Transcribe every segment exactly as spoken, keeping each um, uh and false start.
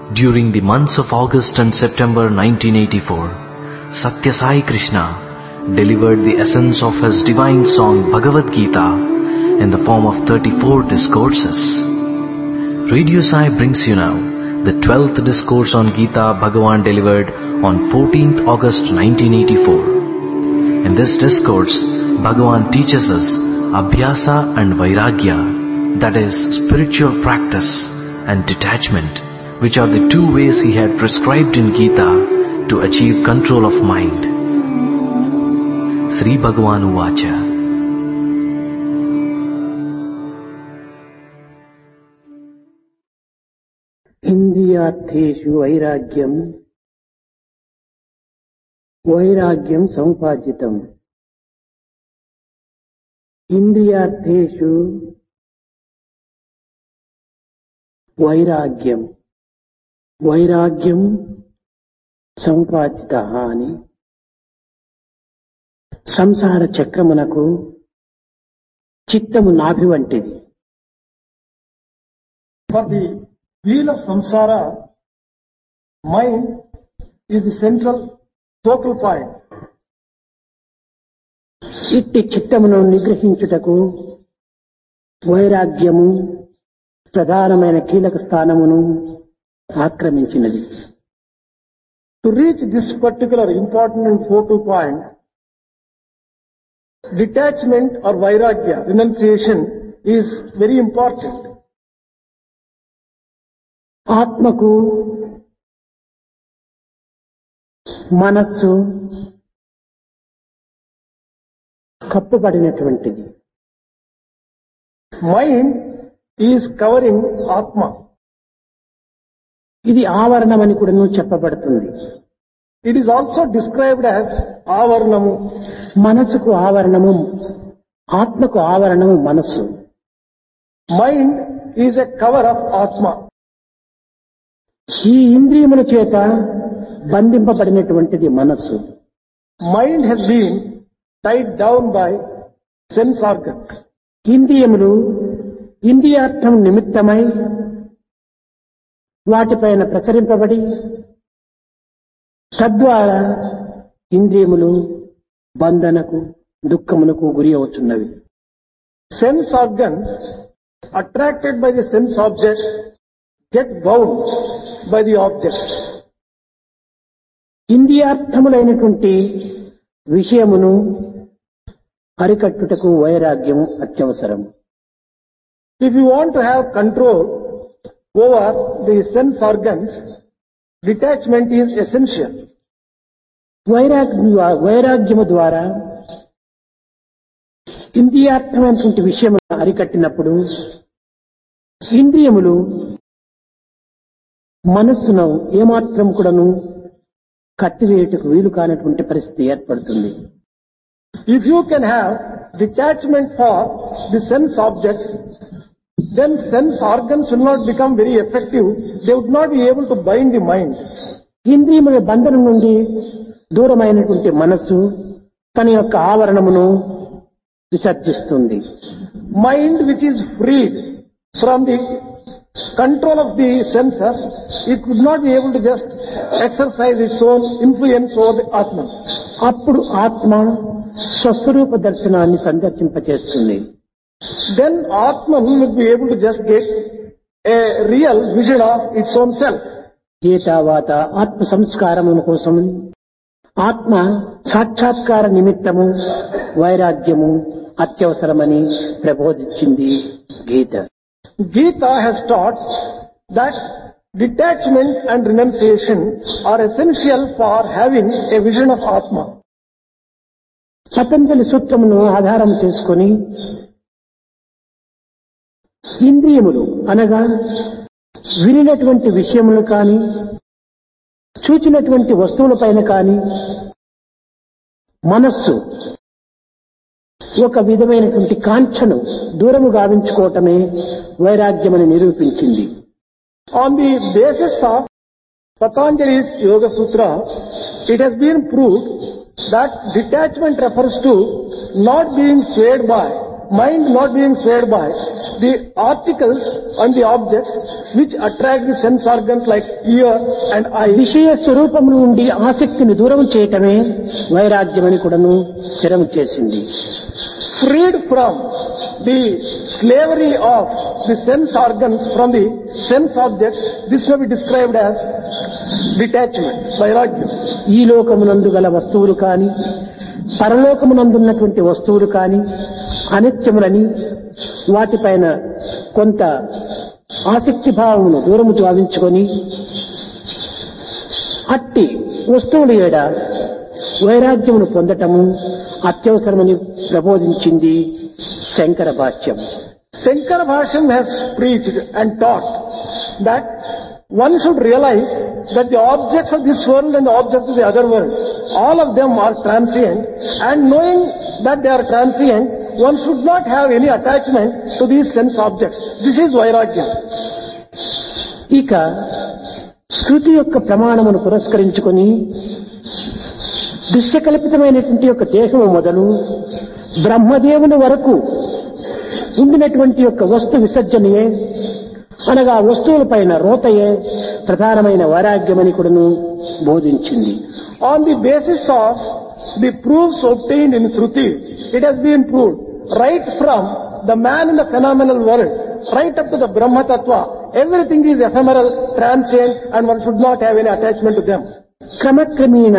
During the months of August and September nineteen eighty-four, Satya Sai Krishna delivered the essence of his divine song Bhagavad Gita in the form of thirty-four discourses. Radio Sai brings you now the twelfth discourse on Gita Bhagavan delivered on fourteenth August nineteen eighty-four. In this discourse, Bhagavan teaches us Abhyasa and Vairagya, that is, spiritual practice and detachment, which are the two ways he had prescribed in Gita to achieve control of mind. Sri Bhagavan Uvacha. Indriyartheshu vairagyam vairagyam sampajitam. Indriyartheshu vairagyam vairagyam sampajitah ani సంసార చక్రమునకు చిత్తము నాభి వంటిది. For the wheel of samsara, mind is the central focal point. ఇట్టి చిత్తమును నిగ్రహించుటకు వైరాగ్యము ప్రధానమైన కీలక స్థానమును ఆక్రమించినది. To reach this particular important and focal point, detachment or vairagya, renunciation, is very important. ఆత్మకు మనస్సు కప్పుబడినటువంటిది. Mind is covering Atma. ఇది ఆవరణమని కూడా చెప్పబడుతుంది. It is also described as avarnamu. మనసుకు ఆవరణము, ఆత్మకు ఆవరణము మనస్సు. Mind is a cover of Atma. ఈ ఇంద్రియముల చేత బంధింపబడినటువంటిది మనస్సు. Mind has been tied down by sense organs. ఇంద్రియములు ఇంద్రియార్థం నిమిత్తమై వాటిపైన ప్రసరింపబడి తద్వారా ఇంద్రియములు బంధనకు దుఃఖమునకు గురి అవుతున్నవి. Sense organs attracted by the sense objects get bound by the objects. ఇంద్రియార్థములైనటువంటి విషయమును అరికట్టుటకు వైరాగ్యము అత్యవసరం. If you want to have control over the sense organs, detachment is essential. వైరాగ్య వైరాగ్యము ద్వారా ఇంద్రియార్థమైనటువంటి విషయమును అరికట్టినప్పుడు ఇంద్రియములు మనస్సును ఏమాత్రం కూడాను కట్టివేయటకు వీలు కానటువంటి పరిస్థితి ఏర్పడుతుంది. If you can have detachment for the sense objects, then sense organs will not become very effective. They would not be able to bind the mind. ఇంద్రియముల బంధనం నుండి దూరమైనటువంటి మనస్సు తన యొక్క ఆవరణమును విసర్జిస్తుంది. Mind which is freed from the control of the senses, it could not be able to just exercise its own influence over the Atma. అప్పుడు ఆత్మ స్వస్వరూప దర్శనాన్ని సందర్శింపచేస్తుంది. Then Atman will be able to just get a real vision of its own self. ఏతావాత ఆత్మ సంస్కారముల కోసం ఆత్మ సాక్షాత్కార నిమిత్తము వైరాగ్యము అత్యవసరమని ప్రబోధించింది గీత. Gita has taught that detachment and renunciation are essential for having a vision of Atma. Patanjali సూత్రమును ఆధారం చేసుకొని ఇంద్రియములు అనగా వినినటువంటి విషయములు కాని చూచినటువంటి వస్తువులపైన కాని మనస్సు ఒక విధమైనటువంటి కాంక్షను దూరము గావించుకోవటమే వైరాగ్యమని నిరూపించింది. On the basis of Patanjali's Yoga Sutra, it has been proved that detachment refers to not being swayed by, mind not being swayed by the articles and the objects which attract the sense organs like ear and eye. విషయ స్వరూపం నుండి ఆసక్తిని దూరం చేయటమే వైరాగ్యమని కూడాను స్థిరం చేసింది. Freed from the slavery of the sense organs from the sense objects, this may be described as detachment, vairagya. ఈ లోకమునందు గల వస్తువులు కాని పరలోకమునందున్నటువంటి వస్తువులు కాని అనిత్యములని వాటిపైన కొంత ఆసక్తి భావమును దూరము భావించుకొని అట్టి వస్తువుల ఏడ వైరాగ్యమును పొందటము అత్యవసరమని ప్రబోధించింది శంకర భాష్యం. Shankara Bhashyam has preached and taught that one should realize that the objects of this world and the objects of the other world, all of them are transient, and knowing that they are transient, one should not have any attachment to these sense objects. This is vairagya. ఇక శృతి యొక్క ప్రమాణమును పురస్కరించుకొని దృశ్యకల్పితమైనటువంటి యొక్క దేహము మొదలు బ్రహ్మదేవుని వరకు ఉండినటువంటి యొక్క వస్తు విసర్జనయే అనగా వస్తువుల పైన రోతయే ప్రధానమైన వైరాగ్యమని కూడాను బోధించింది. On the basis of the proofs obtained in Shruti, it has been proved right from the man in the phenomenal world, right up to the Brahma Tattva, everything is ephemeral, transient, and one should not have any attachment to them. క్రమక్రమేణ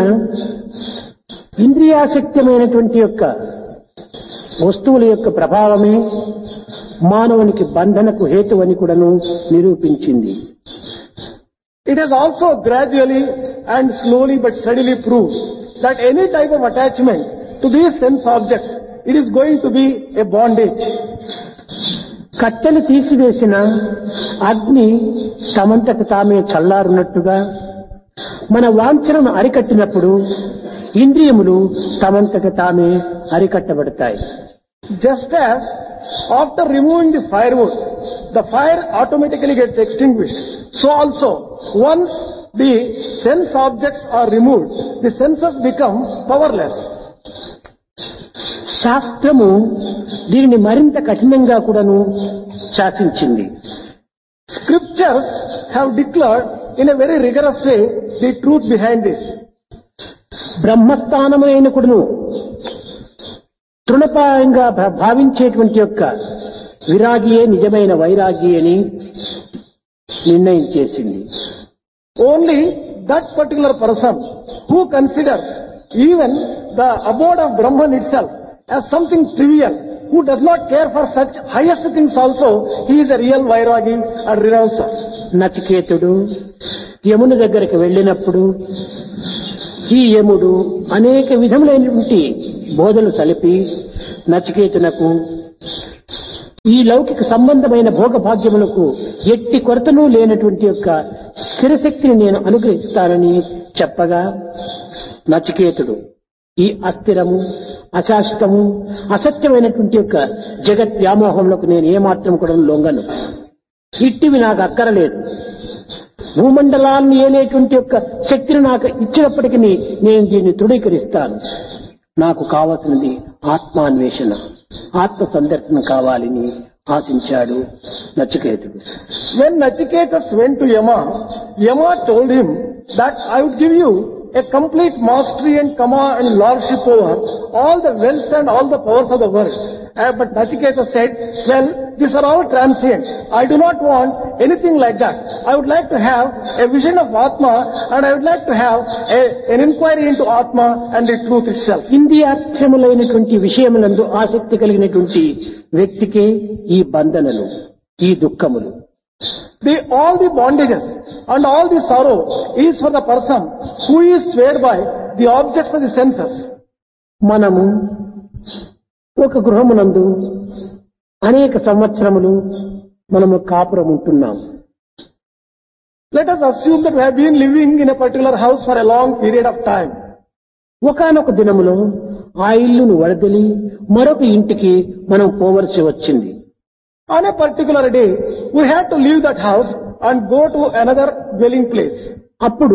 ఇంద్రియాసక్తమైనటువంటి యొక్క వస్తువుల యొక్క ప్రభావమే మానవునికి బంధనకు హేతువని కూడాను నిరూపించింది. It has also gradually and slowly but steadily proved that any type of attachment to these sense objects, it is going to be a bondage. కట్టెలు తీసివేసిన అగ్ని తమంతట తామే చల్లారున్నట్టుగా మన వాంఛనను అరికట్టినప్పుడు ఇంద్రియములు తమంతట తామే అరికట్టబడతాయి. Just as after removing the firewood, the fire automatically gets extinguished. So also, once the sense objects are removed, the senses become powerless. శాస్త్రము దీనిని మరింత కఠినంగా కూడాను శాసించింది. Scriptures have declared in a very rigorous way the truth behind this. బ్రహ్మస్థానమైన కూడాను తృణపాయంగా భావించేటువంటి యొక్క విరాగియే నిజమైన వైరాగి అని నిర్ణయం చేసింది. Only that particular person who considers even the abode of Brahman itself as something trivial, who does not care for such highest things also, he is a real vairagi or renouncer. నచికేతుడు యముని దగ్గరికి వెళ్ళినప్పుడు ఈ యముడు అనేక విధములైనటువంటి బోధలు సలిపి నచికేతునకు ఈ లౌకిక సంబంధమైన భోగభాగ్యములకు ఎట్టి కొరతను లేనటువంటి యొక్క స్థిరశక్తిని నేను అనుగ్రహిస్తానని చెప్పగా నచికేతుడు ఈ అస్థిరము అశాశ్వతము అసత్యమైనటువంటి యొక్క జగత్ వ్యామోహంలోకి నేను ఏమాత్రం కూడా లొంగను, ఇట్టివి నాకు అక్కరలేదు, భూమండలాన్ని ఏలేటువంటి యొక్క శక్తిని నాకు ఇచ్చినప్పటికీ నేను దీన్ని తృణీకరిస్తాను, నాకు కావలసినది ఆత్మాన్వేషణ, ఆత్మ సందర్శన కావాలని ఆశించాడు నచికేతుడు. When Nachiketas went to Yama, Yama told him that I would give you a complete mastery and command and lordship over all the wealth and all the powers of the world. Uh, but Nachiketas said, well, these are all transient. I do not want anything like that. I would like to have a vision of Atma, and I would like to have a, an inquiry into Atma and the truth itself. ఇంద్రియార్థములైనటువంటి విషయములందు ఆసక్తి కలిగినటువంటి వ్యక్తికే ఈ బంధనలు, ఈ దుఃఖములు. The, all the bondages and all the sorrow is for the person who is swayed by the objects of the senses. మనము ఒక గృహమునందు అనేక సంవత్సరములు మనము కాపురం ఉంటున్నాం. Let us assume that we have been living in a particular house for a long period of time. ఒకానొక దినములో ఆ ఇల్లును వడదలి మరొక ఇంటికి మనం పోవలసి వచ్చింది. On a particular day, we had to leave that house and go to another dwelling place. అప్పుడు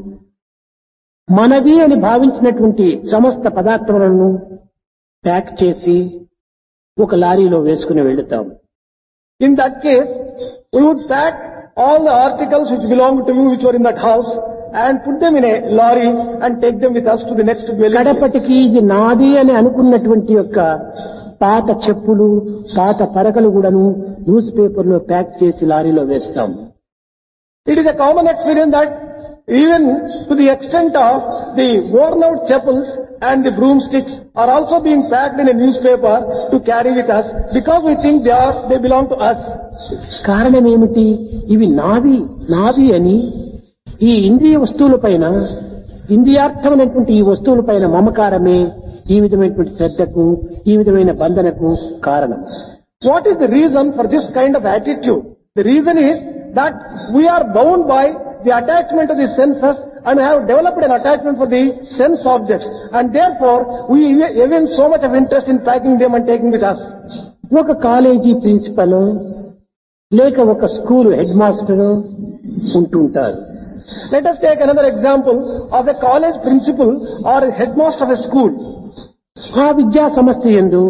మనది అని భావించినటువంటి సమస్త పదార్థములను ప్యాక్ చేసి ఒక లారీలో వేసుకుని వెళ్తాం. In that case, we would pack all the articles which belong to you, which were in that house, and put them in a lorry and take them with us to the next dwelling place. కడపటికి ఇది నాది అని అనుకున్నటువంటి యొక్క పాత చెప్పులు పాత పరకలు కూడాను news paper లో ప్యాక్ చేసి లారీలో వేస్తాం. It is a common experience that even to the extent of the worn out chapels and the broomsticks are also being packed in a newspaper to carry with us because we think they are, they belong to us. కారణం ఏమిటి? ఇవి నావి నావి అని ఈ ఇంద్రియ వస్తువులపైన ఇంద్రియార్థమైనటువంటి ఈ వస్తువులపైన మమకారమే ఈ విధమైనటువంటి శ్రద్ధకు ఈ విధమైన బంధనకు కారణం. What is the reason for this kind of attitude? The reason is that we are bound by the attachment to the senses and have developed an attachment for the sense objects, and therefore we evince so much of interest in packing them and taking with us. ఒక college principal లేక ఒక school head master ఉంటుంటారు. Let us take another example of a college principal or a headmaster of a school. ఆ విద్యా సంస్థ యందు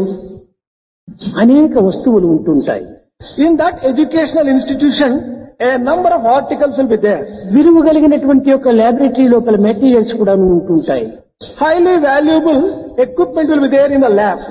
అనేక వస్తువులు ఉంటుంటాయి. In that educational institution, a number of articles will be there. విలువ కలిగినటువంటి ఒక ల్యాబొరేటరీ లోపల మెటీరియల్స్ కూడా ఉంటుంటాయి. Highly valuable equipment will be there in the lab.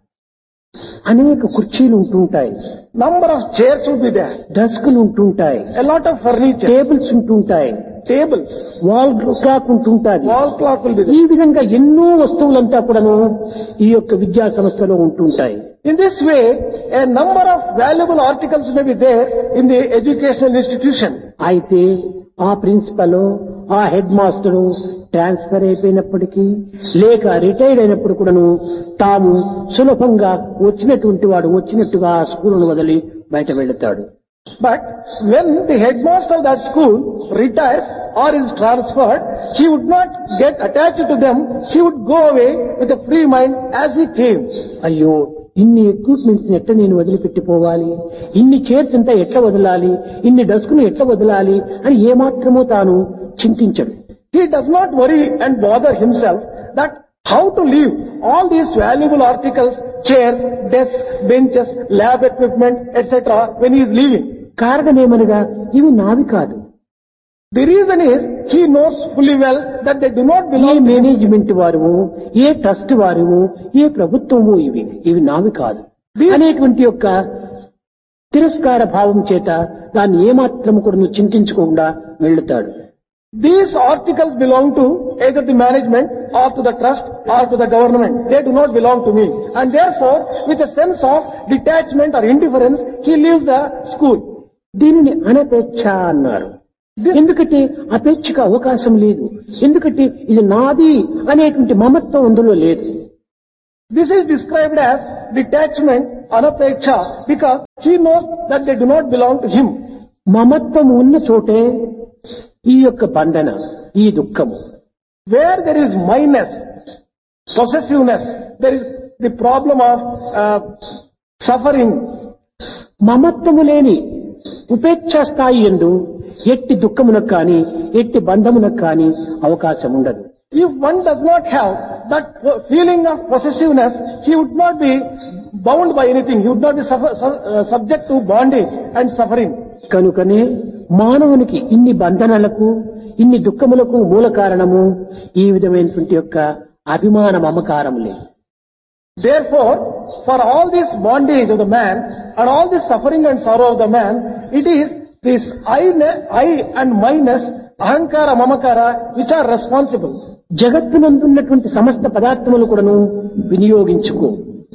అనేక కుర్చీలు ఉంటుంటాయి. Number of chairs will be there. డెస్క్లు ఉంటుంటాయి. A lot of furniture. Tables ఉంటుంటాయి. Tables. వాల్ క్లాక్ ఉంటుంటాయి. Wall clock will be there. ఈ విధంగా ఎన్నో వస్తువులంతా కూడాను ఈ యొక్క విద్యా సంస్థలో ఉంటుంటాయి. In this way, a number of valuable articles may be there in the educational institution. అయితే ఆ ప్రిన్సిపల్ ఆ హెడ్ మాస్టరు ట్రాన్స్ఫర్ అయిపోయినప్పటికీ లేక రిటైర్డ్ అయినప్పుడు కూడాను తాము సులభంగా వచ్చినటువంటి వాడు వచ్చినట్టుగా ఆ స్కూలును వదిలి బయట వెళతాడు. But when the headmaster of that school retires or is transferred, he would not get attached to them. He would go away with a free mind as he came. అయ్యో ఇన్ని ఎక్విప్మెంట్స్ ఎట్లా నేను వదిలిపెట్టిపోవాలి, ఇన్ని చైర్స్ అంతా ఎట్లా వదలాలి, ఇన్ని డస్క్ను ఎట్లా వదలాలి అని ఏమాత్రమూ తాను చింతించడు. He does not worry and bother himself that how to leave all these valuable articles, chairs, desks, benches, lab equipment, et cetera when he is leaving. కారణమేమనగా ఇవి నావి కాదు. The reason is he knows fully well that they do not A belong to him. Management వారు ఏ trust వారు ఏ ప్రభుత్వము ఇవి ఇవి నావి కాదు అనేటువంటి యొక్క తిరస్కార భావం చేత దాన్ని ఏమాత్రం కూడా నువ్వు చింతించకుండా వెళ్తాడు. These articles belong to either the management or to the trust or to the government. They do not belong to me. And therefore, with a sense of detachment or indifference, he leaves the school. దీనిని అనపేక్ష అన్నారు. ఎందుకంటే అపేక్షకు అవకాశం లేదు. ఎందుకంటే ఇది నాది అనేటువంటి మమత్వం అందులో లేదు. This is described as detachment, anapeksha, because he knows that they do not belong to him. మమత్వం ఉన్న చోటే ఈ యొక్క బంధన ఈ దుఃఖము. Where there is minus, possessiveness, there is the problem of uh, suffering. మమత్వము లేని ఉపేక్ష స్థాయి యందు ఎట్టి దుఃఖమునకు కానీ ఎట్టి బంధమునకు కానీ అవకాశం ఉండదు. If one does not have that feeling of possessiveness, he would not be bound by anything. He would not be suffer, uh, subject to bondage and suffering. కనుకనే మానవునికి ఇన్ని బంధనలకు ఇన్ని దుఃఖములకు మూల కారణము ఈ విధమైనటువంటి యొక్క అభిమాన మమకారములే. Therefore, for all this bondage of the man and all this suffering and sorrow of the man, it is this I, I and minus, ahankara, mamakara, which are responsible. జగత్తునందున్నటువంటి సమస్త పదార్థములు కూడాను వినియోగించుకో.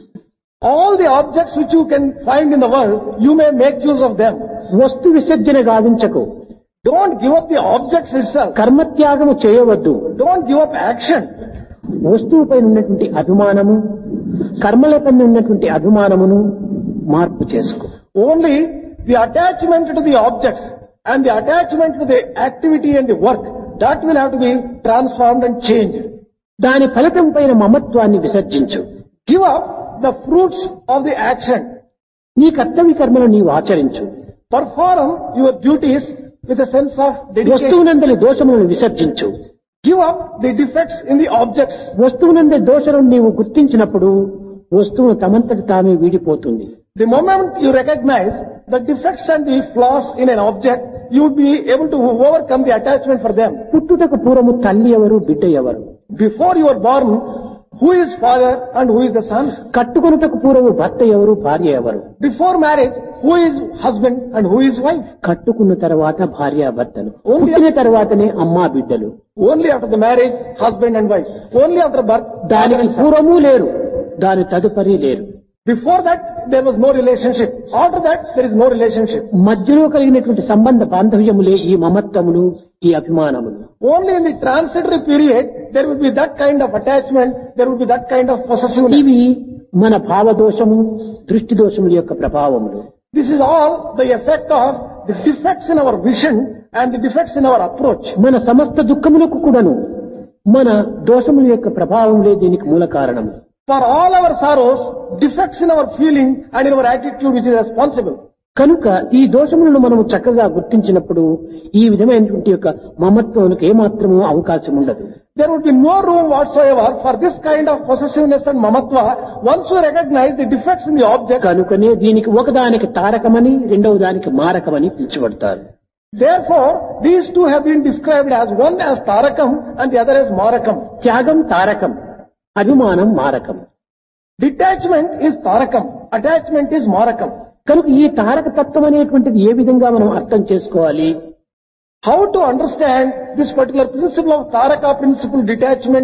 All the objects which you can find in the world, you may make use of them. వస్తు విసర్జన గావించకు. Don't give up the objects itself. కర్మత్యాగము చేయవద్దు. Don't give up action. వస్తువుపై ఉన్నటువంటి అభిమానము కర్మలపై ఉన్నటువంటి అభిమానమును మార్పు చేసుకో. Only the attachment to the objects and the attachment to the activity and the work, that will have to be transformed and changed. దాని ఫలితం పైన మమత్వాన్ని విసర్జించు. Give up the fruits of the action. నీ కర్తవ్య కర్మను నీవు ఆచరించు. Perform your duties with a sense of dedication. వస్తువునందలి దోషములను విసర్జించు. Give up the defects in the objects. వస్తువునందలి దోషములను నీవు గుర్తించినప్పుడు వస్తువు తమంతటి తామే వీడిపోతుంది. The moment you recognize the defects and the flaws in an object, you would be able to overcome the attachment for them. పుట్టుటకు పూర్వము తల్లి ఎవరు, బిడ్డ ఎవరు? Before you are born, who is father and who is the son? కట్టుకొనుటకు పూర్వము భర్త ఎవరు, భార్య ఎవరు? Before marriage, who is husband and who is wife? కట్టుకున్న తర్వాత భార్య భర్తలు, పుట్టిన తర్వాతనే అమ్మా బిడ్డలు. Only after the marriage, husband and wife. Only after birth, దానికి పూర్వము లేరు, దాని తదుపరి లేరు. before that, there was no relationship. After that, there is no relationship. మధ్యలో కలిగినటువంటి సంబంధ బాంధవ్యములే ఈ మమత్వములు, ఈ అభిమానములు. Only in the transitory period, there will be that kind of attachment, there will be that kind of possessiveness. ఇవి మన భావదోషము, దృష్టి దోషముల యొక్క ప్రభావములు. This is all the effect of the defects in our vision and the defects in our approach. మన సమస్త దుఃఖములకు కూడాను మన దోషముల యొక్క ప్రభావములే దీనికి మూల కారణము. For all our sorrows, defects in our feeling and in our attitude which is responsible. కనుక ఈ దోషములను మనము చక్కగా గుర్తించినప్పుడు ఈ విధమైనటువంటి యొక్క మమత్వానికి ఏమాత్రము అవకాశం ఉండదు. There would be no room whatsoever for this kind of possessiveness and mamatva once you recognize the defects in the object. కనుకనే దీనికి ఒకదానికి తారకమని, రెండవ దానికి మారకమని పిలుచబడతారు. Therefore, these two have been described as one as tarakam and the other as marakam. త్యాగం తారకం, అభిమానం మారకం. Detachment is tarakam, attachment is marakam. కనుక ఈ తారక తత్వం అనేటువంటిది ఏ విధంగా మనం అర్థం చేసుకోవాలి? How to understand this particular principle of taraka principle, detachment?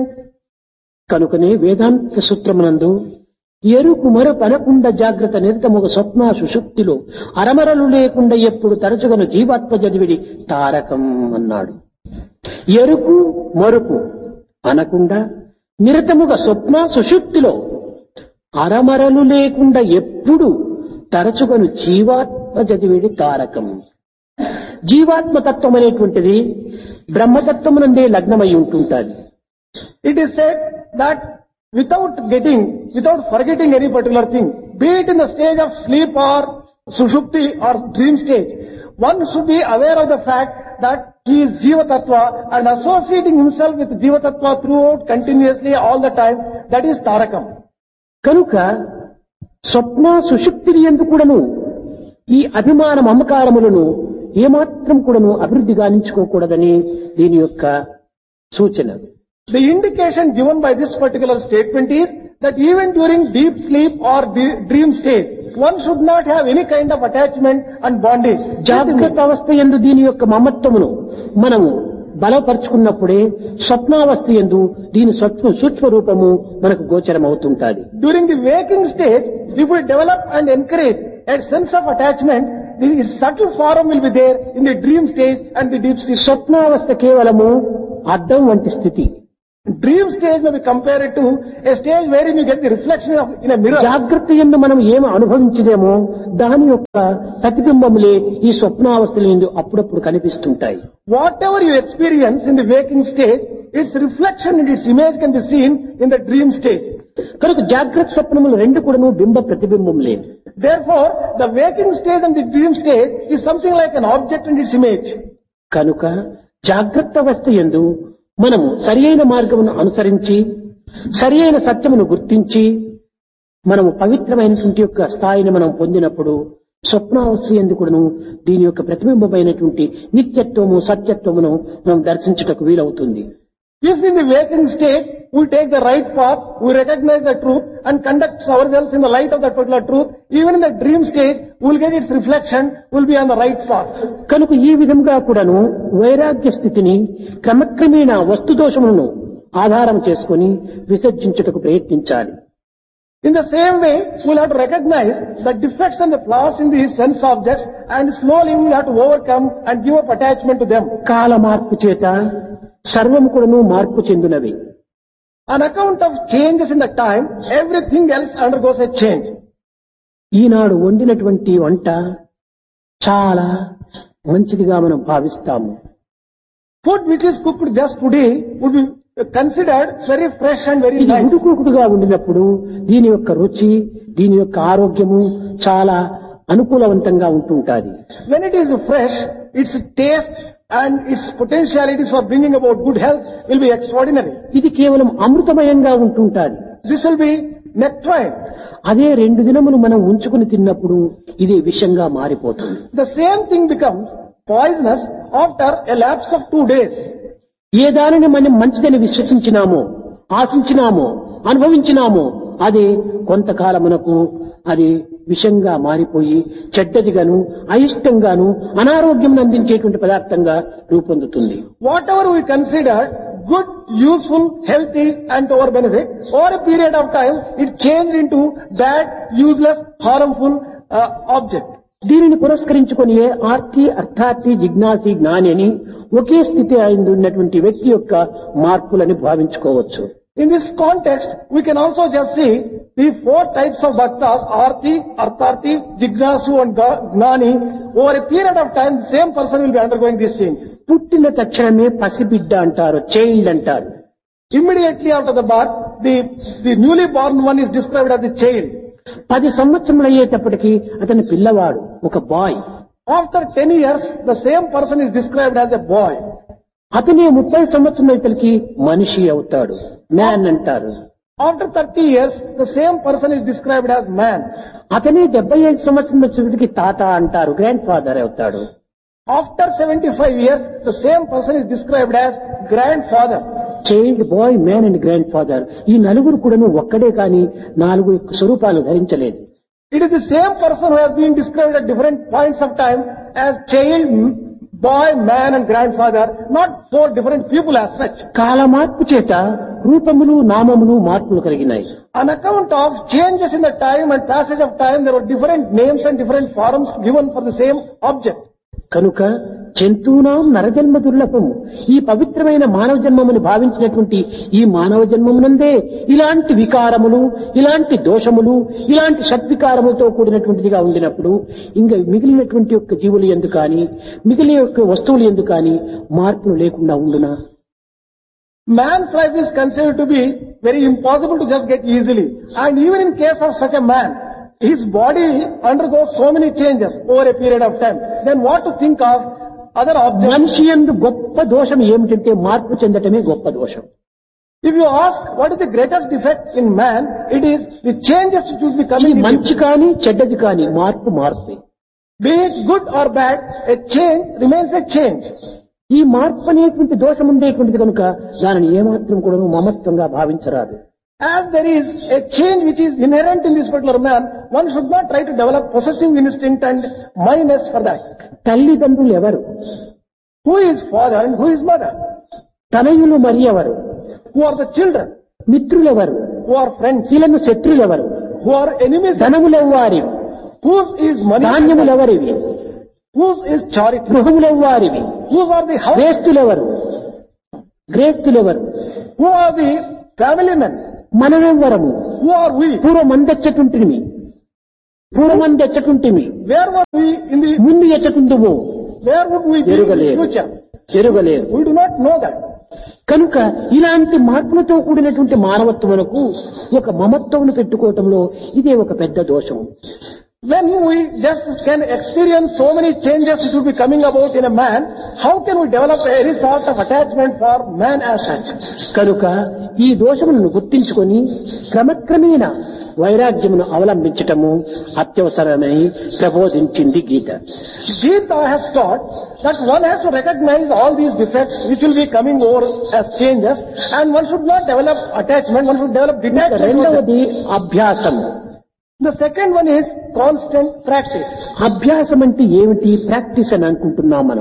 కనుకనే వేదాంత సూత్రమునందు ఎరుకు మర పనకుండ జాగ్రత్త నిరతముగ స్వప్న సుషుప్తిలో అరమరలు లేకుండా ఎప్పుడు తరచుగను జీవాత్మ చదివిడి తారకం అన్నాడు. ఎరుకు మరుపు అనకుండా నిరతముగ స్వప్న సుషుప్తిలో అరమరలు లేకుండా ఎప్పుడు తరచుగను జీవాత్మ చదివిడి తారకం. జీవాత్మతత్వం అనేటువంటిది బ్రహ్మతత్వమునందే లగ్నమై ఉంటుంటాది. It is said that without getting, without forgetting any particular thing, be it in the stage of sleep or sushupti or dream stage, one should be aware of the fact that he is Jiva Tattva and associating himself with Jiva Tattva throughout continuously all the time, that is Tarakam. కనుక స్వప్న సుషుప్తి యందు కూడాను ఈ అభిమాన మమకారములను ఏమాత్రం కూడాను అభివృద్ధి గావించుకోకూడదని దీని యొక్క సూచన. The indication given by this particular statement is that even during deep sleep or de- dream state, one should not have any kind of attachment and bondage. జాగ్రత్త అవస్థ యందు దీని యొక్క మమత్వమును మనము బలపరుచుకున్నప్పుడే స్వప్నావస్థ యందు దీని సూక్ష్మ సూక్ష్మ రూపము మనకు గోచరం అవుతుంటాది. During the waking stage, if we develop and encourage a sense of attachment, the subtle form will be there in the dream stage and the deep stage. స్వప్నావస్థ కేవలము అద్దం వంటి స్థితి. Dream stage may be compared to a stage wherein you get the reflection of in a mirror. జాగ్రత్త యందు మనం ఏమి అనుభవించదేమో దాని యొక్క ప్రతిబింబములే ఈ స్వప్నావస్థల యందు అప్పుడప్పుడు కనిపిస్తుంటాయి. Whatever you experience in the waking stage, its reflection and its image can be seen in the dream stage. కనుక జాగ్రత్త స్వప్నములు రెండు కూడాను బింబ ప్రతిబింబములే. Therefore, the waking stage and the dream stage is something like an object and its image. కనుక జాగ్రత్త అవస్థ యందు మనము సరి అయిన మార్గమును అనుసరించి సరి అయిన సత్యమును గుర్తించి మనము పవిత్రమైనటువంటి యొక్క స్థాయిని మనం పొందినప్పుడు స్వప్నావస్థ యందు కూడాను దీని యొక్క ప్రతిబింబమైనటువంటి నిత్యత్వము సత్యత్వమును మనం దర్శించుటకు వీలవుతుంది. If in the waking state we take the right path, we recognize the truth and conduct ourselves in the light of that particular truth, even in the dream stage we will get its reflection, we will be on the right path. కనుక ఈ విధంగా కూడాను వైరాగ్య స్థితిని క్రమక్రమేణా వస్తుదోషములను ఆధారం చేసుకొని విసర్జించుటకు ప్రయత్నించాలి. In the same way, we will have to recognize the defects and the flaws in these sense objects and slowly we will have to overcome and give up attachment to them. కాల మార్పు చేత సర్వము కూడాను మార్పు చెందినవి. On account of changes in the time, everything else undergoes a change. ఈనాడు వండినటువంటి వంట చాలా మంచిదిగా మనం భావిస్తాము. Food which is cooked just today would be considered very fresh and very ఇది nice. ఉడుకుడుకుగా ఉండినప్పుడు దీని యొక్క రుచి, దీని యొక్క ఆరోగ్యము చాలా అనుకూలవంతంగా ఉంటుంటాది. When it is fresh, its taste and its potentialities for bringing about good health will be extraordinary. ఇది కేవలం అమృతమయంగా ఉంటుంటాది. This will be nectarine. అదే రెండు దినములు మనం ఉంచుకుని తిన్నప్పుడు ఇది విషంగా మారిపోతుంది. The same thing becomes poisonous after a lapse of two days. ఏ దానిని మనం మంచిదని విశ్వసించినామో, ఆశించినామో, అనుభవించినామో అది కొంతకాలమునకు అది విషంగా మారిపోయి చెడ్డదిగాను, అయిష్టంగాను, అనారోగ్యం అందించేటువంటి పదార్థంగా రూపొందుతుంది. Whatever we consider good, useful, healthy and to our benefit, over a period of time it changed into bad, useless, harmful uh, object. దీనిని పురస్కరించుకొని ఆర్తి, అర్థార్థి, జిజ్ఞాసి, జ్ఞాని అని ఒకే స్థితి అయి ఉన్నటువంటి వ్యక్తి యొక్క మార్పులని భావించుకోవచ్చు. In this context, we can also just see the four types of bhaktas, arti, artharthi, jignasu and gnani. Over a period of time, the same person will be undergoing these changes. పుట్టిన తక్షణమే పసిబిడ్డ అంటారు, child అంటారు. Immediately after the birth, the, the newly born one is described as the child. పది సంవత్సరములు అయ్యేటప్పటికి అతని పిల్లవాడు, ఒక bye. After ten years, the same person is described as a boy. అతనే ముప్పై సంవత్సరం అయితలకి మనిషి అవుతాడు, మ్యాన్ అంటారు. After thirty years, the same person is described as man. అతనే డెబ్బై ఐదు సంవత్సరం వచ్చేటికి తాత అంటారు, గ్రాండ్ ఫాదర్ అవుతాడు. After seventy-five years, the same person is described as grandfather. Child, bye, man and grand father ఈ నలుగురు కూడాను ఒక్కడే కానీ నాలుగు స్వరూపాలు ధరించలేదు. It is the same person who has been described at different points of time as child, boy, man and grandfather, not four different people as such. కాల మార్పు చేత రూపములు, నామములు మార్పులు కలిగినాయి. On account of changes in the time and passage of time, there were different names and different forms given for the same object. కనుక జంతువునాం నరజన్మ దుర్లభము, ఈ పవిత్రమైన మానవ జన్మమును భావించినటువంటి ఈ మానవ జన్మమునందే ఇలాంటి వికారములు, ఇలాంటి దోషములు, ఇలాంటి షడ్వికారములతో కూడినటువంటిదిగా ఉండినప్పుడు ఇంకా మిగిలినటువంటి యొక్క జీవులు ఎందు కానీ, మిగిలిన యొక్క వస్తువులు ఎందు కానీ మార్పులు లేకుండా ఉండునా? Man's life is considered to be very impossible to just get easily. And even in case of such a man, his body undergoes so many changes over a period of time. Then what to think of other objects? మనిషి యందు గొప్ప దోషం ఏమిటంటే మార్పు చెందటమే గొప్ప దోషం. If you ask what is the greatest defect in man, it is the changes which will be ఇది coming in మంచి him. కానీ చెడ్డది కానీ మార్పు మార్పే. Be it good or bad, a change remains a change. ఈ మార్పు అనేటువంటి దోషం ఉండేటువంటిది కనుక దానిని ఏమాత్రం కూడా మమత్వంగా భావించరాదు. As there is a change which is inherent in this particular man, one should not try to develop possessive instinct and mindness for that. తల్లిదండ్రులు ఎవరు? Who is father and who is mother? తనయులు మరి ఎవరు? Who are the children? మిత్రులెవరు? Who are friends? వీళ్ళను శత్రులెవరు? Who are enemies? ధనములెవ్వారివి? Whose is money? ధాన్యములెవరివి? Whose is charity? గృహములెవ్వారివి? Whose are the house? గ్రేస్తులెవరు? గ్రేస్తులెవరు? Who are the family men? మనమెవ్వరము? Who are we? పూర్వమందెచ్చటుంటిమి, పూర్వమందెచ్చటుంటిమి, Where were we in the, ముందు ఎచ్చటుందుము where would we be in the ఎరుగలేదు, future? ఎరుగలేదు. We do not know that. కనుక ఇలాంటి మార్పులతో కూడినటువంటి మానవత్వమునకు ఒక మమత్వమును పెట్టుకోవటంలో ఇదే ఒక పెద్ద దోషం. When we just can experience so many changes which will be coming about in a man, how can we develop any sort of attachment for man as such? కనుక ఈ దోషములను గుర్తించుకొని క్రమక్రమేణ వైరాగ్యమును అవలంబించటము అత్యవసరమై ప్రబోధించింది గీత. Gita has taught that one has to recognize all these defects which will be coming over as changes, and one should not develop attachment, one should develop detachment. రెండవది అభ్యాసం. The second one is constant practice. అభ్యాసం అంటే ఏమిటి? Practice అని అనుకుంటున్నాం మనం.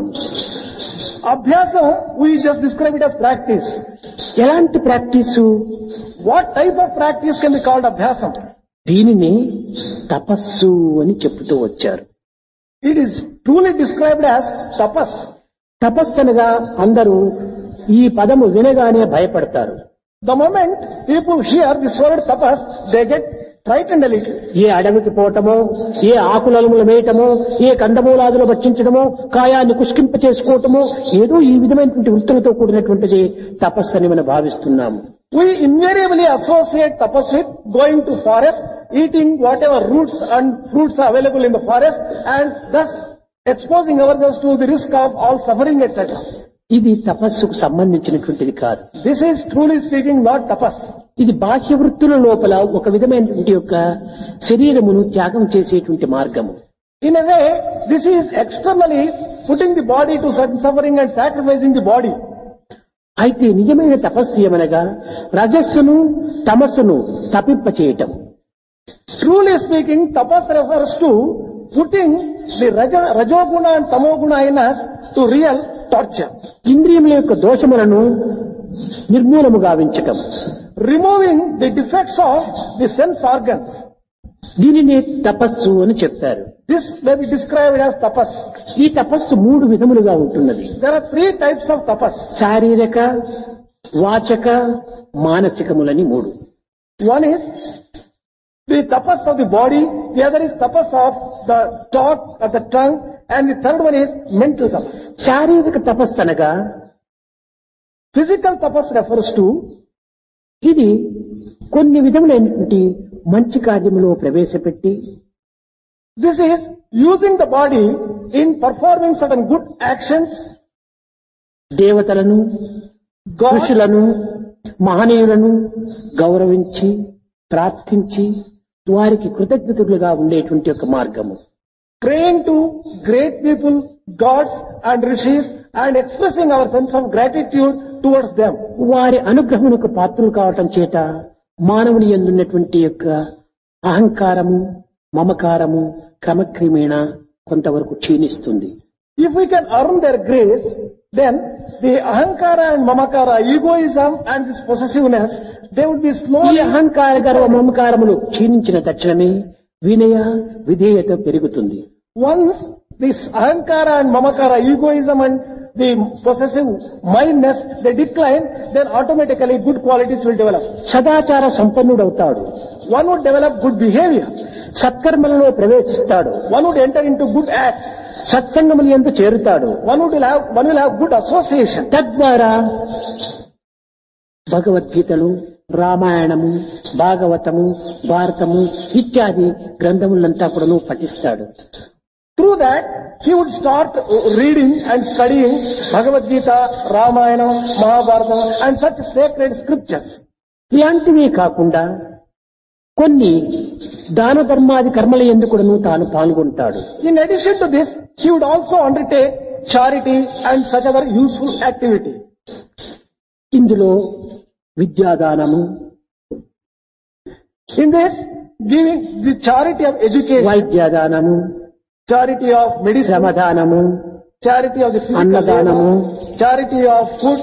Abhyasa, we just describe it as practice. ఎలాంటి practice? What type of practice can be called abhyasa? దీనిని తపస్సు అని చెప్తూ వచ్చారు. It is truly described as tapas. తపస్సు అనగా అందరూ ఈ పదము వినగానే భయపడతారు. The moment people hear this word tapas, they get frightened a little. ఏ అడవికి పోవటమో, ఏ ఆకులములు వేయటమో, ఏ కందమూలాదులు భక్షించడమో, కాయాన్ని కుష్కింప చేసుకోవటమో, ఏదో ఈ విధమైనటువంటి వృత్తులతో కూడినటువంటిది తపస్సు అని మనం భావిస్తున్నాము. We invariably associate tapas with going to forest, eating whatever roots and fruits are available in the forest, and thus exposing ourselves to the risk of all suffering, et cetera. ఇది తపస్సుకు సంబంధించినటువంటిది కాదు. This is truly speaking not tapas. ఇది బాహ్య వృత్తుల లోపల ఒక విధమైనటువంటి యొక్క శరీరమును త్యాగం చేసేటువంటి మార్గము. In a way, this is externally putting the body to certain suffering and sacrificing the body. అయితే నిజమైన తపస్సు ఏమనగా రజస్సును తమస్సును తప్పింపచేయటం. Truly speaking, tapas refers to putting the raja, rajoguna and tamoguna in us to real torture. ఇంద్రియముల యొక్క దోషములను నిర్మూలము గావించటం. Removing the defects of the sense organs. దీనినే తపస్సు అని చెప్తారు. This may be described as tapas. ఈ తపస్సు మూడు విధములుగా ఉంటున్నది. There are three types of tapas. శారీరక, వాచక, మానసికములని మూడు. One is the tapas of the body, the other is tapas of the thought or the tongue, and the third one is mental tapas. శారీరక తపస్సు అనగా Physical tapas refers to ఇది కొన్ని విధములైనటువంటి మంచి కార్యములో ప్రవేశపెట్టి this is using the body in performing certain good actions, దేవతలను, God, ఋషులను, మహనీయులను గౌరవించి ప్రార్థించి వారికి కృతజ్ఞతలుగా ఉండేటువంటి ఒక మార్గము. praying to great people, gods and rishis, and expressing our sense of gratitude towards them. వారి అనుగ్రహమునకు పాత్రలు కావటం చేత మానవుని యందున్నటువంటి యొక్క అహంకారము, మమకారము క్రమక్రమేణ కొంతవరకు క్షీణిస్తుంది. If we can earn their grace, then the ahankara and mamakara, egoism and this possessiveness, they would be ఈ slowly అహంకార గర్వ మమకారములు క్షీణించిన తక్షణమే వినయ విధేయత పెరుగుతుంది. Once this ahankara and mamakara, egoism and the possessive mindness, they decline, then automatically good qualities will develop. సదాచార సంపన్నుడవుతాడు. One would develop good behavior. సత్కర్మలలో ప్రవేశిస్తాడు. One would enter into good acts. సత్సంగములు యందు చేరుతాడు. One would have, one will have good association. తద్వారా భగవద్గీతలు, రామాయణము, భాగవతము, భారతము ఇత్యాది గ్రంథములంతా కూడాను పఠిస్తాడు. Through that, he would start reading and studying Bhagavad Gita, Ramayana, Mahabharata and such sacred scriptures. ఇలాంటివే కాకుండా కొన్ని దాన ధర్మాది కర్మల యందు కూడాను తాను పాల్గొంటాడు. In addition to this, he would also undertake charity and such other useful activity. ఇందులో విద్యాదానము, In this, giving the charity of education, వైద్యదానము, charity of medicine, శ్రమదానము, charity of the physical అన్నదానము, labor, charity of food,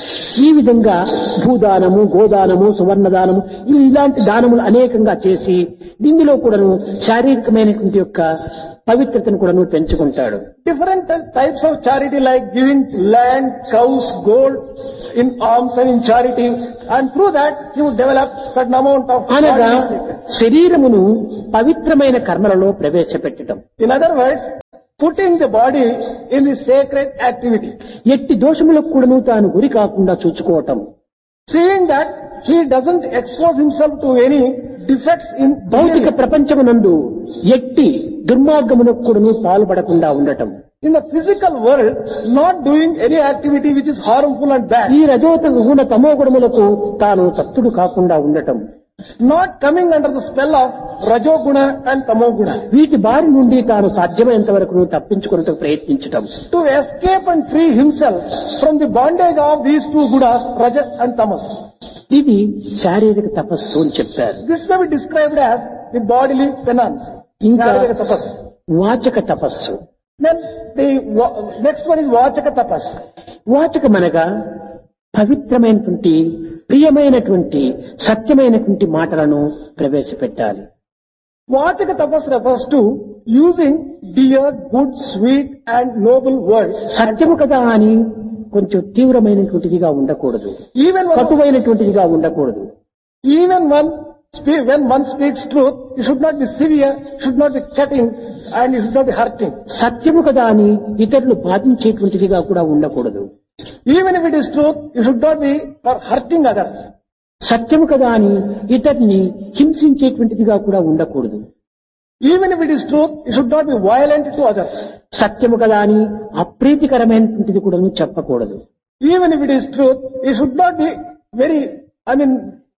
ఈ విధంగా భూదానము, గోదానము, సువర్ణదానము ఇవి ఇలాంటి దానములు అనేకంగా చేసి దీనిలో కూడాను శారీరకమైనటువంటి యొక్క పవిత్రతను కూడాను పెంచుకుంటాడు. different types of charity like giving land, cows, gold in alms and in charity, and through that he would develop certain amount of అనగా godly- శరీరమును పవిత్రమైన కర్మలలో ప్రవేశపెట్టడం. in other words, putting the body in the sacred activity, ఎట్టి దోషములకు కూడాను తాను గురి కాకుండా చూసుకోవటం. seeing that he doesn't expose himself to any defects in భౌతిక behavior. ప్రపంచమునందు ఎట్టి దుర్మార్గమునకు కూడాను పాల్పడకుండా ఉండటం. In the physical world, not doing any activity which is harmful and bad, ఈ రజోత గుణ తమో గుణములకు తాను తత్తుడు కాకుండా ఉండటం. not coming under the spell of rajoguna and tamoguna, వీటి బారి నుండి తాను సాధ్యమైనంత వరకు తప్పించుకున్నట్టు ప్రయత్నించటం. to escape and free himself from the bondage of these two gunas, rajas and tamas. ఇది శారీరక తపస్సు అని చెప్పారు. This may be described as the bodily penance. ఇంకా Sharirika tapas. వాచక తపస్సు. Then the wa- next one is vachaka tapas. వాచకమనగా పవిత్రమైనటువంటి ప్రియమైనటువంటి సత్యమైనటువంటి మాటలను ప్రవేశపెట్టాలి. Vachaka tapas refers to using dear, good, sweet and noble words. సత్యము కదా అని కొంచెం తీవ్రమైనటువంటిదిగా ఉండకూడదు, Even when, కటువైనటువంటిదిగా ఉండకూడదు. even one spe- when one speaks truth, it should not be severe, should not be cutting and it should not be hurting. సత్యము కదా అని ఇతరులు బాధించేటువంటిదిగా కూడా ఉండకూడదు. Even if it is truth, it should not be for hurting others. సత్యము కదా అని ఇతరుని హింసించేటువంటిదిగా కూడా ఉండకూడదు. Even if it is truth, it should not be violent to others. సత్యము కదా అని అప్రీతికరమైనటువంటిది కూడా చెప్పకూడదు. Even if it is truth, it should not be very, I mean,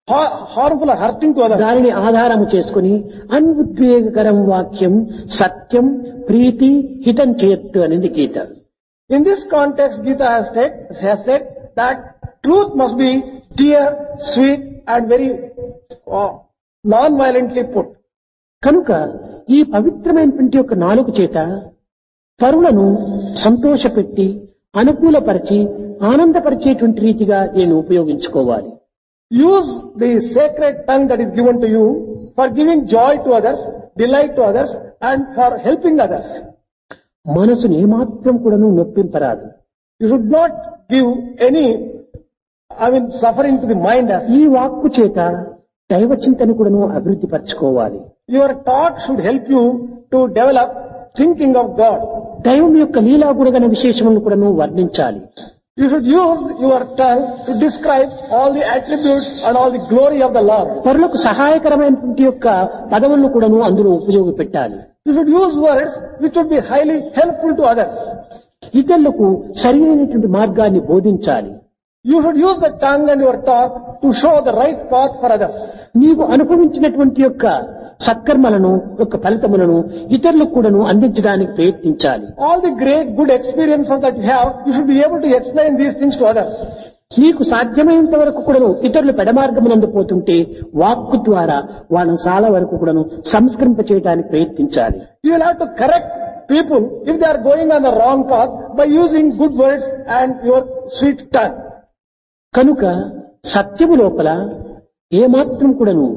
har- harmful or hurting to others. దానిని ఆధారము చేసుకుని అన్ఉద్వేగకరం వాక్యం సత్యం ప్రీతి హితం చేయత్తు అనేది గీత. In this context, Gita has said, has said that truth must be dear, sweet and very uh, non-violently put. కనుక ఈ పవిత్రమైనటువంటి యొక్క నాలుగు చేత పరులను సంతోషపెట్టి అనుకూలపరిచి ఆనందపరిచేటువంటి రీతిగా నేను ఉపయోగించుకోవాలి. Use the sacred tongue that is given to you for giving joy to others, delight to others and for helping others. మనసును ఏమాత్రం కూడాను నొప్పింపరాదు. You should not give any, I mean, suffering to the mind as ఈ వాక్కు చేత దైవ చింతన కూడాను అభివృద్ధి పరచుకోవాలి. your talk should help you to develop thinking of God. దైవం యొక్క లీలా గుణగణ విశేషములను కూడాను వర్ణించాలి. You should use your tongue to describe all the attributes and all the glory of the Lord. పరులకు సహాయకరమైనటువంటి యొక్క పదములను కూడాను అందులో ఉపయోగపెట్టాలి. You should use words which would be highly helpful to others. ఇతరులకు సరైనటువంటి మార్గాన్ని బోధించాలి. You should use the tongue and your talk to show the right path for others. నీవు అనుభవించినటువంటి యొక్క సత్కర్మలను యొక్క ఫలితములను ఇతరులకు కూడాను అందించడానికి ప్రయత్నించాలి. All the great good experiences that you have, you should be able to explain these things to others. నీకు సాధ్యమైనంత వరకు కూడాను ఇతరులు పెడమార్గమునందు పోతుంటే వాక్కు ద్వారా వాళ్ళను చాలా వరకు కూడాను సంస్కరింప చేయడానికి ప్రయత్నించాలి. You will have to correct people if they are going on the wrong path by using good words and your sweet tongue. కనుక సత్యము లోపల ఏమాత్రం కూడాను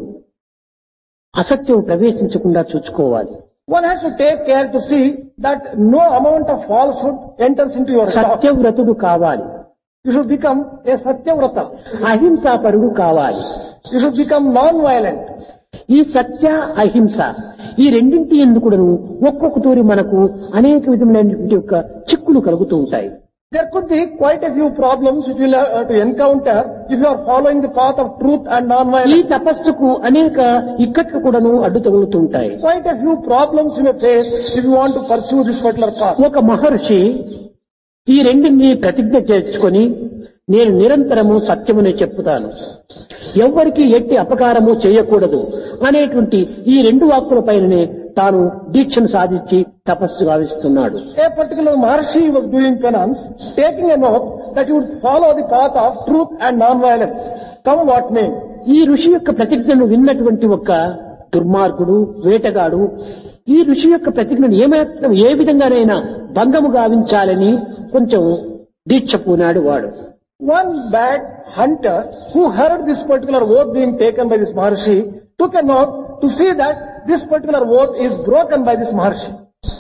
అసత్యం ప్రవేశించకుండా చూసుకోవాలి. One has to take care to see that no amount of falsehood enters into your talk. సత్యవ్రతుడు కావాలి. You should become a Satyavrata. అహింసాపరుడు కావాలి. You should become non-violent. ఈ సత్య అహింస ఈ రెండింటి ఎందుకు కూడాను ఒక్కొక్క తూరి మనకు అనేక విధములైనటువంటి యొక్క చిక్కులు కలుగుతూ ఉంటాయి. There could be quite a few problems which you will have to encounter if you are following the path of truth and ఈ non-violence. తపస్సుకు అనేక ఇక్కట్లు కూడాను అడ్డు తగులుతూ ఉంటాయి. Quite a few problems you may face if you want to pursue this particular path. ఒక మహర్షి ఈ రెండింటిని ప్రతిజ్ఞ చేసుకొని నేను నిరంతరము సత్యమునే చెప్పుతాను, ఎవ్వరికి ఎట్టి అపకారము చేయకూడదు అనేటువంటి ఈ రెండు వాక్కుల పైననే తాను దీక్షను సాధించి తపస్సు గావిస్తున్నాడు. A particular Maharshi was doing penance, taking an oath that he would follow the path of truth and non-violence, come what may. ఈ ఋషి యొక్క ప్రతిజ్ఞను విన్నటువంటి ఒక దుర్మార్గుడు వేటగాడు ఈ ఋషి యొక్క ప్రతిజ్ఞను ఏమాత్రం ఏ విధంగానైనా భంగము గావించాలని కొంచెం దీక్ష పూనాడు వాడు. One bad hunter who heard this particular oath being taken by this Maharshi took an oath to see that this particular oath is broken by this Maharshi.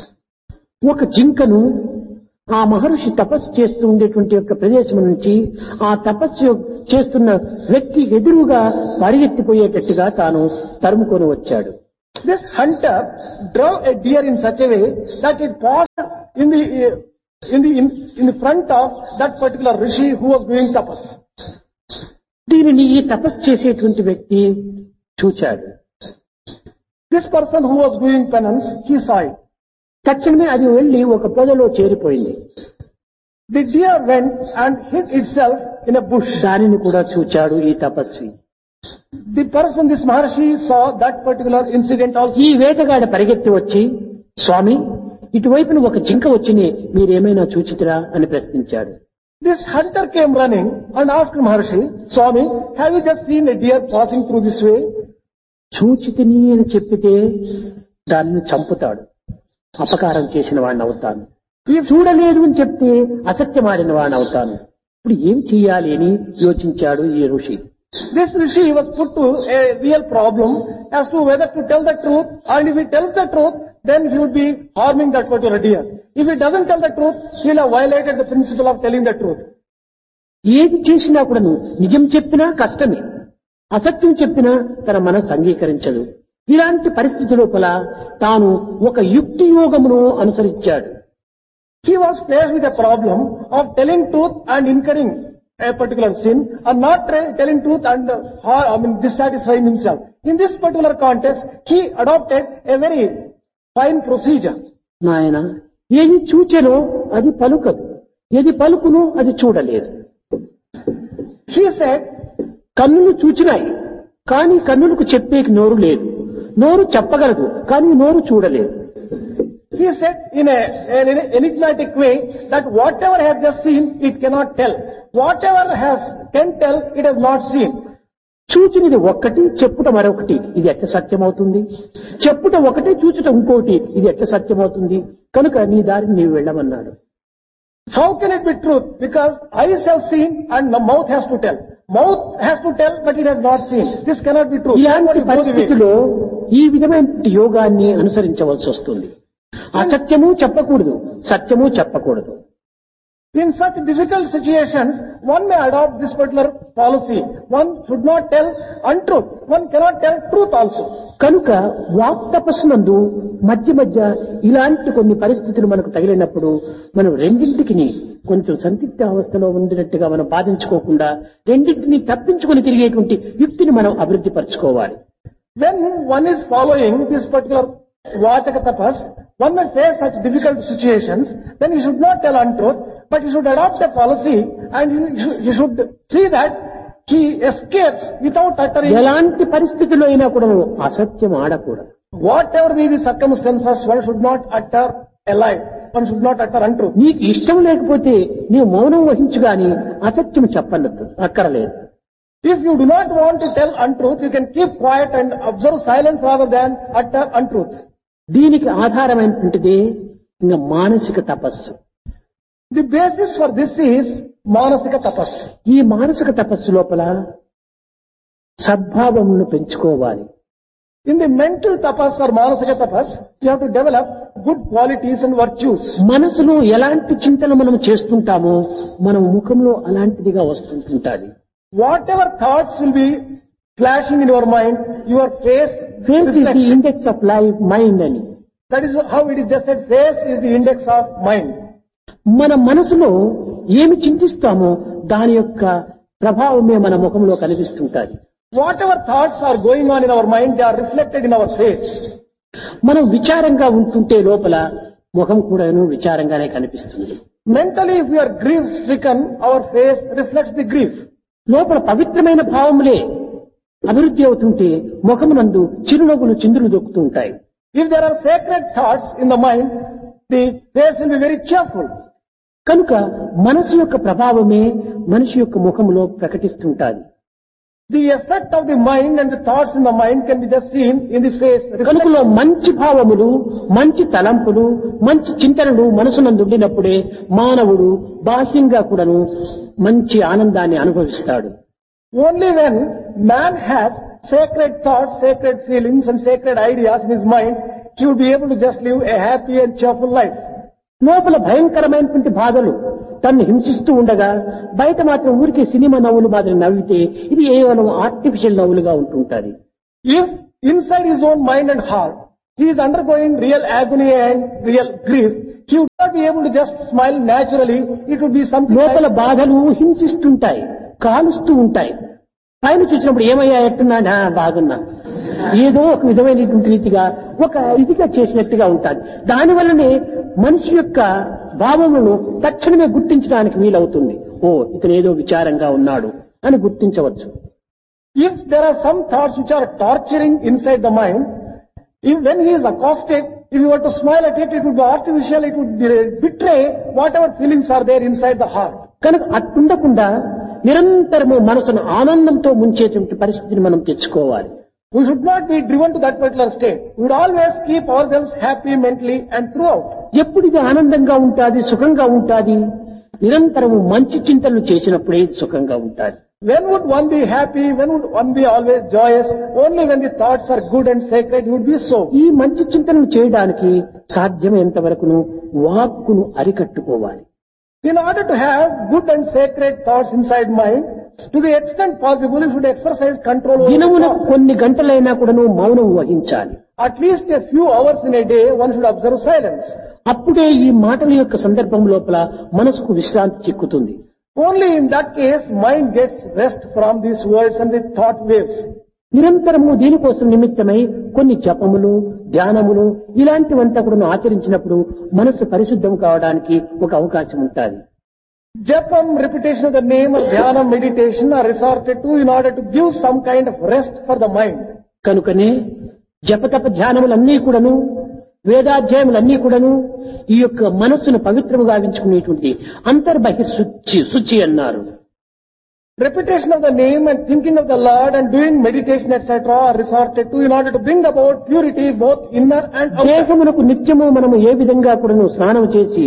ఒక జింకను ఆ మహర్షి తపస్సు చేస్తూ ఉండేటువంటి యొక్క ప్రదేశం నుంచి ఆ తపస్సు చేస్తున్న వ్యక్తి ఎదురుగా పరిగెత్తిపోయేటట్టుగా తాను తరుముకొని వచ్చాడు. This hunter drove a deer in such a way that it passed in the in the in, in the front of that particular rishi who was doing tapas. దీనిని ఈ తపస్సు చేసేటువంటి వ్యక్తి చూచాడు. This person who was doing penance, he saw it. తక్షణమే అది వెళ్లి ఒక పొదలో చేరిపోయింది. The deer went and hid itself in a bush. దానిని కూడా చూచాడు ఈ తపస్వి. The person, this Maharshi, saw that particular incident also. ఈ వేటగాడ పరిగెత్తి వచ్చి, స్వామి ఇటువైపున ఒక జింక వచ్చిని మీరేమైనా చూచితిరా అని ప్రశ్నించాడు. This hunter came running and asked Maharshi, Swami, have you just seen a deer passing through this way? చూచితిని అని చెప్పితే దాన్ని చంపుతాడు, అపకారం చేసిన వాడిని అవుతాను. చూడలేదు అని చెప్తే అసత్యమాడిన వాడిని అవుతాను. ఇప్పుడు ఏం చెయ్యాలి అని యోచించాడు ఈ ఋషి. This rishi was put to a real problem as to whether to tell the truth, and if he tells the truth, then he would be harming that particular deer. If he doesn't tell the truth, he will have violated the principle of telling the truth. ఏది చేసినా కూడాను నిజం చెప్పినా కష్టమే, అసత్యం చెప్పినా తన మనసు అంగీకరించదు. ఇలాంటి పరిస్థితి లోపల తాను ఒక యుక్తి యోగమును అనుసరించాడు. He was faced with a problem of telling truth and incurring a particular sin, or not tra- telling truth and uh, I mean dissatisfying himself. In this particular context, he adopted a very fine procedure. నాయన ఏది చూచెనో అది పలుకదు, ఏది పలుకునో అది చూడలేదు. He said, కన్నులు చూచినాయి కానీ కన్నులకు చెప్పేకి నోరు లేదు. నోరు చెప్పగలదు కానీ నోరు చూడలేదు. He said in a, an enigmatic way that whatever has just seen, it cannot tell. Whatever has can tell, it has not seen. చూచినది ఒక్కటి, చెప్పుట మరొకటి. ఇది ఎట్లా సత్యమవుతుంది? చెప్పుట ఒకటి, చూచుట ఇంకోటి. ఇది ఎట్లా సత్యమవుతుంది? కనుక నీ దారిని నీవు వెళ్ళమన్నాడు. How can it be truth? Because eyes have seen and the mouth has to tell. Mouth has to tell, but it has not seen. This cannot be truth. ఇలాంటి పరిస్థితిలో ఈ విధమైన యోగాన్ని అనుసరించవలసి వస్తుంది. అసత్యము చెప్పకూడదు, సత్యము చెప్పకూడదు. In such difficult situations, one may adopt this particular policy. One should not tell untruth. One cannot tell truth also. కనుక వాక్ తపస్సునందు మధ్య మధ్య ఇలాంటి కొన్ని పరిస్థితులు మనకు తగిలినప్పుడు మనం రెండింటికి కొంచెం సందిగ్ధ అవస్థలో ఉండినట్టుగా మనం బాధించుకోకుండా రెండింటిని తప్పించుకొని తిరిగేటువంటి యుక్తిని మనం అభివృద్ధి పరచుకోవాలి. When one is following this particular Vachaka tapas, one may face such difficult situations, then he should not tell untruth, but he should adopt a policy and he should, he should see that he escapes without uttering. ఎలాంటి పరిస్థితుల్లో అయినా కూడా అసత్యం ఆడకూడదు. Whatever be the circumstances, one should not utter a lie. One should not utter untruth. నీకు ఇష్టం లేకపోతే నీవు మౌనం వహించు గాని అసత్యం చెప్పనద్దు, అక్కరలేదు. If you do not want to tell untruth, you can keep quiet and observe silence rather than utter untruth. దీనికి ఆధారమైనటువంటిది ఇంకా మానసిక తపస్సు. The basis for this is manasika tapas. ఈ మానసిక తపస్సు లోపల సద్భావమును పెంచుకోవాలి. In the mental tapas or manasika tapas, you have to develop good qualities and virtues. మనసులో ఎలాంటి చింతన మనం చేస్తుంటామో మన ముఖంలో అలాంటిదిగా వస్తుంటుంటాది. Whatever thoughts will be flashing in your mind, your face face is the index of life mind అని. That is how it is just said, face is the index of mind. మన మనసులో ఏమి చింతిస్తామో దాని యొక్క ప్రభావమే మన ముఖంలో కనిపిస్తుంటాది. Whatever thoughts are going on in our mind, they are reflected in our face. మనం విచారంగా ఉంటుంటే లోపల ముఖం కూడాను విచారంగానే కనిపిస్తుంది. Mentally, if we are grief stricken, our face reflects the grief. లోపల పవిత్రమైన భావములే అభివృద్ధి అవుతుంటే ముఖమునందు చిరునవ్వులు చిందులు దొక్కుతూ ఉంటాయి. If there are sacred thoughts in the mind, the face will be very cheerful. కనుక మనసు యొక్క ప్రభావమే మనిషి యొక్క ముఖములో ప్రకటిస్తుంటాది. The effect of the mind and the thoughts in the mind can be just seen in the face. కనుకలో మంచి భావములు, మంచి తలంపులు, మంచి చింతనలు మనసునందు ఉండినప్పుడే మానవుడు బాహ్యంగా కూడాను మంచి ఆనందాన్ని అనుభవిస్తాడు. Only when man has sacred thoughts, sacred feelings and sacred ideas in his mind, he will be able to just live a happy and cheerful life. లోపల భయంకరమైనటువంటి బాధలు తన్ను హింసిస్తూ ఉండగా బయట మాత్రం ఊరికే సినిమా నవ్వులు మాదిరి నవ్వితే ఇది కేవలం artificial నవ్వులుగా ఉంటుంటాది. If inside his own mind and heart he is undergoing real agony and real grief, he would not be able to just smile naturally. It would be something లోపల like, బాధలు హింసిస్తుంటాయి, కాలుస్తూ ఉంటాయి. పైన చూసినప్పుడు ఏమయ్యా ఎట్టున్నా బాగున్నా ఏదో ఒక విధమైనటువంటి రీతిగా ఒక ఇదిగా చేసినట్టుగా ఉంటుంది. దానివల్లనే మనిషి యొక్క భావములను తక్షణమే గుర్తించడానికి వీలవుతుంది. ఓ ఇతను ఏదో విచారంగా ఉన్నాడు అని గుర్తించవచ్చు. if there are some thoughts which are torturing inside the mind, if when he is accosted, if you were to smile at it, it would be artificial, it would betray whatever feelings are there inside the heart. కనుక అట్టుండకుండా నిరంతరము మనసును ఆనందంతో ముంచేటువంటి పరిస్థితిని మనం తెచ్చుకోవాలి. We should not be driven to that particular state. We would always keep ourselves happy mentally and throughout. ఎప్పుడు ఇది ఆనందంగా ఉంటాది, సుఖంగా ఉంటాది, నిరంతరము మంచి చింతనలు చేసినప్పుడే ఇది సుఖంగా ఉంటాది. When would one be happy? When would one be always joyous? Only when the thoughts are good and sacred, you would be so. ఈ మంచి చింతనలు చేయడానికి సాధ్యమైనంత వరకును వాక్కును అరికట్టుకోవాలి. In order to have good and sacred thoughts inside mind, to the extent possible, you should exercise control over దినమున thoughts. కొన్ని గంటలైనా కూడాను మౌనం వహించాలి. At least a few hours in a day, one should observe silence. అప్పుడే ఈ మాటల యొక్క సందర్భం లోపల మనసుకు విశ్రాంతి చిక్కుతుంది. Only in that case, mind gets rest from these words and the thought waves. నిరంతరము దీనికోసం నిమిత్తమై కొన్ని జపములు, ధ్యానములు ఇలాంటివంతా కూడా ఆచరించినప్పుడు మనసు పరిశుద్ధం కావడానికి ఒక అవకాశం ఉంటుంది. Japam, repetition of the name or dhyana, meditation are resorted to in order to give some kind of rest for the mind. కనుకనే జపతప ధ్యానములన్నీ కూడాను వేదాధ్యాయములన్నీ కూడాను ఈ యొక్క మనస్సును పవిత్రముగా గావించుకునేటువంటి అంతర్బహిర్శుచి శుచి అన్నారు. Repetition of the name and thinking of the Lord and doing meditation et cetera are resorted to in order to bring about purity both inner and outer. దేహమునకు నిత్యము మనము ఏ విధంగా కూడాను స్నానం చేసి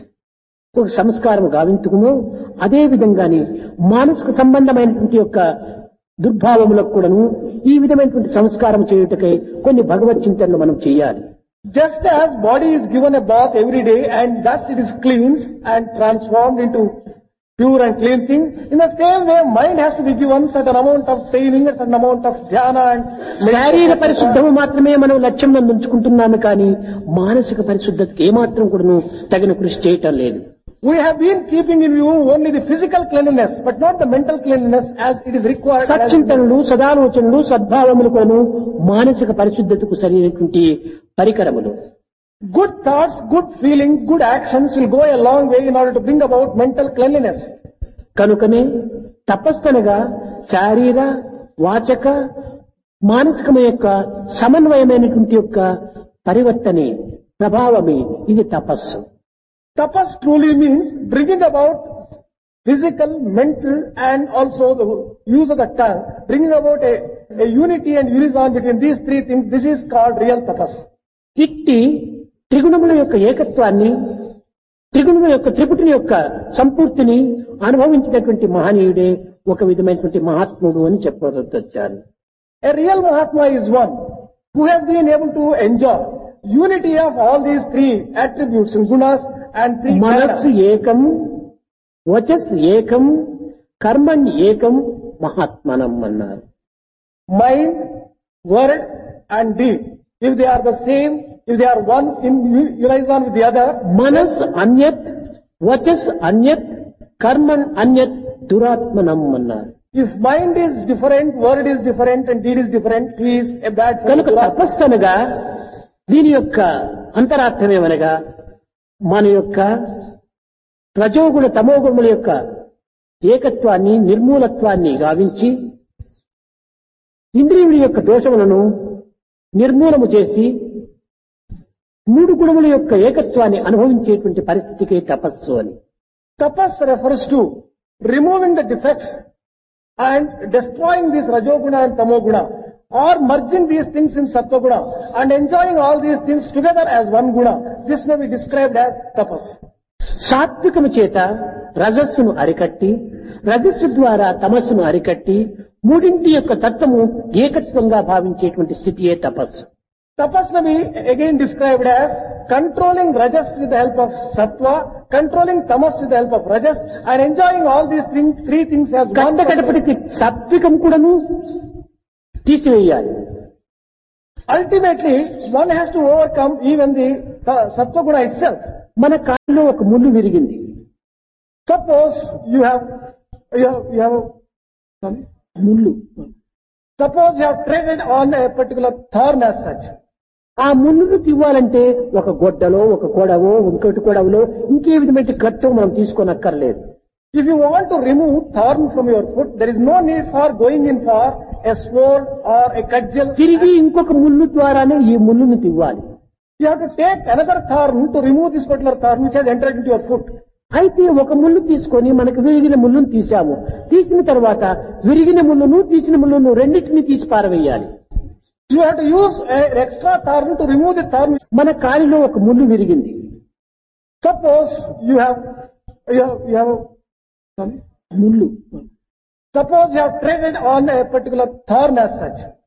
ఒక సంస్కారం గావించుకునో అదే విధంగానే మానసిక సంబంధమైనటువంటి యొక్క దుర్భావములకు కూడాను ఈ విధమైనటువంటి సంస్కారం చేయుటకై కొన్ని భగవత్ చింతనలు మనం చేయాలి. Just as body is given a bath every day and thus it is cleansed and transformed into pure and clean thing, in the same way mind has to be given certain amount of training, a certain amount of dhyana and శారీర పరిశుద్ధము మాత్రమే మనం లక్ష్యం ఉంచుకుంటున్నాము కానీ మానసిక పరిశుద్ధతకి ఏమాత్రం కూడాను తగిన కృషి చేయటం లేదు. We have been keeping in view only the physical cleanliness, but not the mental cleanliness as it is required. సచ్చింతనలు, సదాలోచనలు, సద్భావములు కూడాను మానసిక పరిశుద్ధతకు సరైనటువంటి పరికరములు. Good thoughts, good feelings, good actions will go a long way in order to bring about mental cleanliness. కనుకనే తపస్సనగా శారీర వాచక మానసికమ యొక్క సమన్వయమైనటువంటి యొక్క పరివర్తనే ప్రభావమే ఇది తపస్సు. Tapas truly means bringing about physical, mental and also the use of the tongue, bringing about a, a unity and unison between these three things. This is called real tapas. ఇట్టి త్రిగుణముల యొక్క ఏకత్వాన్ని, త్రిగుణముల యొక్క త్రిపుటిని యొక్క సంపూర్తిని అనుభవించినటువంటి మహనీయుడే ఒక విధమైనటువంటి మహాత్ముడు అని చెప్పవచ్చారు. A real Mahatma is one who has been able to enjoy unity of all these three attributes and gunas and three మనస్సు ఏకం, వచస్ ఏకం, కర్మణ్ ఏకం మహాత్మనం అన్నారు. Mind, word and deed. If they are the same, if they are one in unison with the other, మనస్ అన్యత్, వచస్ అన్యత్, కర్మణ్ అన్యత్ దురాత్మనం అన్నారు. if mind is different, word is different and deed is different, he is a bad కనుక fellow. తపస్సు అనగా దీని యొక్క అంతరార్థమేమనగా మన యొక్క రజోగుణ తమోగుణముల యొక్క ఏకత్వాన్ని, నిర్మూలత్వాన్ని గావించి ఇంద్రియముల యొక్క దోషములను నిర్మూలము చేసి మూడు గుణముల యొక్క ఏకత్వాన్ని అనుభవించేటువంటి పరిస్థితికే తపస్సు అని. Tapas refers to removing the defects and destroying this rajoguna and tamoguna, or merging these things in sattva-guna and enjoying all these things together as one guna. This may be described as tapas. సాత్వికము చేత రజస్సును అరికట్టి, రజస్సు ద్వారా తమస్సును అరికట్టి మూడింటి యొక్క తత్వము ఏకత్వంగా భావించేటువంటి స్థితియే తపస్సు. Tapas may be again described as controlling rajas with the help of sattva, controlling tamas with the help of rajas, and enjoying all these things, three things as one. కట్టకడపటికి సాత్వికం కూడాను తీసివేయాలి. Ultimately, one has to overcome even the uh, sattva guna itself. మన కాలిలో ఒక ముళ్ళు విరిగింది. Suppose you have, you have, you have some, ముళ్ళు suppose you have treaded on a particular thorn as such. ఆ ముళ్ళును తివ్వాలంటే ఒక గొడ్డలో, ఒక కొడవో, ఇంకోటి కొడవలో ఇంకే విధమైన గట్టం మనం తీసుకోనక్కర్లేదు. If you want to remove thorn from your foot, there is no need for going in for a sword or a cudgel. తిరిగి ఇంకొక ముళ్ళు ద్వారానే ఈ ముళ్ళును తివ్వాలి. You have to take another thorn to remove this particular thorn which has entered into your foot. అయితే ఒక ముళ్ళు తీసుకొని మనకు విరిగిన ముళ్ళును తీసాము. తీసిన తర్వాత విరిగిన ముళ్ళును, తీసిన ముళ్ళును రెండింటిని తీసి పారవేయాలి. You have to use an extra thorn to remove the thorn. మన కాలిలో ఒక ముళ్ళు విరిగింది. Suppose you have, you have, you have some, ముళ్ళు suppose you have treaded on a particular thorn as such.